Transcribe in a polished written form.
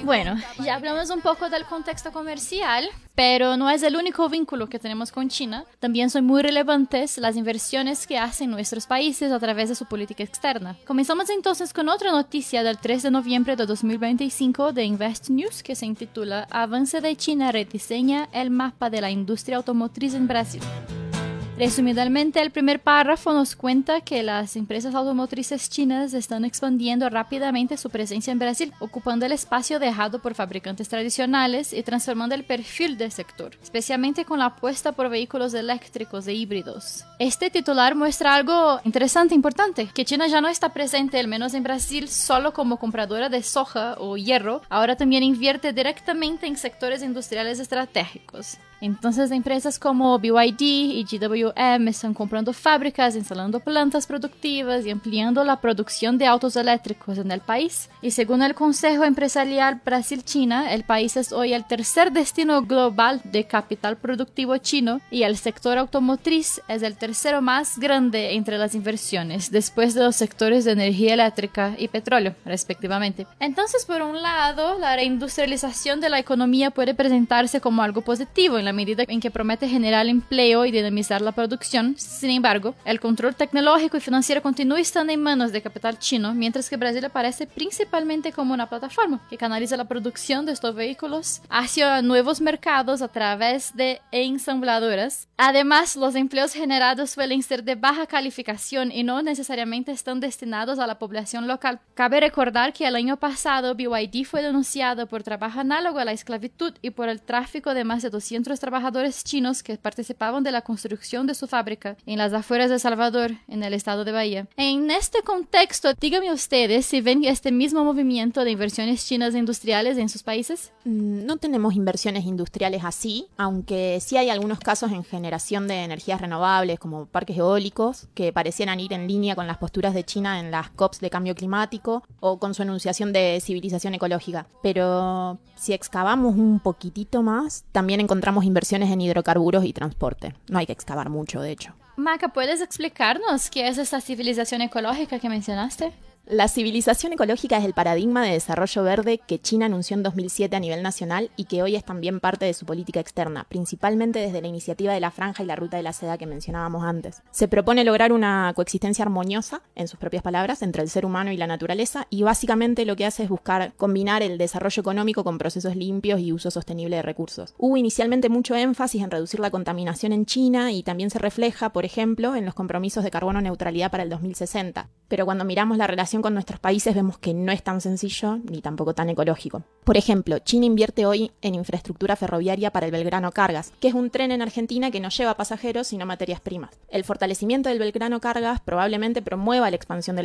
Bueno, ya hablamos un poco del contexto comercial, pero no es el único vínculo que tenemos con China. También son muy relevantes las inversiones que hacen nuestros países a través de su política externa. Comenzamos entonces con otra noticia del 3 de noviembre de 2025 de Invest News que se intitula Avance de China rediseña el mapa de la industria automotriz en Brasil. Resumidamente, el primer párrafo nos cuenta que las empresas automotrices chinas están expandiendo rápidamente su presencia en Brasil, ocupando el espacio dejado por fabricantes tradicionales y transformando el perfil del sector, especialmente con la apuesta por vehículos eléctricos e híbridos. Este titular muestra algo interesante e importante, que China ya no está presente, al menos en Brasil, solo como compradora de soja o hierro, ahora también invierte directamente en sectores industriales estratégicos. Entonces, empresas como BYD y GWM están comprando fábricas, instalando plantas productivas y ampliando la producción de autos eléctricos en el país. Y según el Consejo Empresarial Brasil-China, el país es hoy el tercer destino global de capital productivo chino y el sector automotriz es el tercero más grande entre las inversiones, después de los sectores de energía eléctrica y petróleo, respectivamente. Entonces, por un lado, la reindustrialización de la economía puede presentarse como algo positivo en la medida en que promete generar empleo y dinamizar la producción. Sin embargo, el control tecnológico y financiero continúa estando en manos de capital chino, mientras que Brasil aparece principalmente como una plataforma que canaliza la producción de estos vehículos hacia nuevos mercados a través de ensambladoras. Además, los empleos generados suelen ser de baja calificación y no necesariamente están destinados a la población local. Cabe recordar que el año pasado BYD fue denunciado por trabajo análogo a la esclavitud y por el tráfico de más de 200 trabajadores chinos que participaban de la construcción de su fábrica en las afueras de El Salvador, en el estado de Bahía. En este contexto, díganme ustedes si ven este mismo movimiento de inversiones chinas industriales en sus países. No tenemos inversiones industriales así, aunque sí hay algunos casos en generación de energías renovables, como parques eólicos, que parecieran ir en línea con las posturas de China en las COPs de cambio climático o con su enunciación de civilización ecológica. Pero si excavamos un poquitito más, también encontramos inversiones en hidrocarburos y transporte. No hay que excavar mucho, de hecho. Maca, ¿puedes explicarnos qué es esta civilización ecológica que mencionaste? La civilización ecológica es el paradigma de desarrollo verde que China anunció en 2007 a nivel nacional y que hoy es también parte de su política externa, principalmente desde la iniciativa de la Franja y la Ruta de la Seda que mencionábamos antes. Se propone lograr una coexistencia armoniosa, en sus propias palabras, entre el ser humano y la naturaleza y básicamente lo que hace es buscar combinar el desarrollo económico con procesos limpios y uso sostenible de recursos. Hubo inicialmente mucho énfasis en reducir la contaminación en China y también se refleja, por ejemplo, en los compromisos de carbono neutralidad para el 2060. Pero cuando miramos la relación con nuestros países vemos que no es tan sencillo ni tampoco tan ecológico. Por ejemplo, China invierte hoy en infraestructura ferroviaria para el Belgrano Cargas, que es un tren en Argentina que no lleva pasajeros sino materias primas. El fortalecimiento del Belgrano Cargas probablemente promueva la expansión de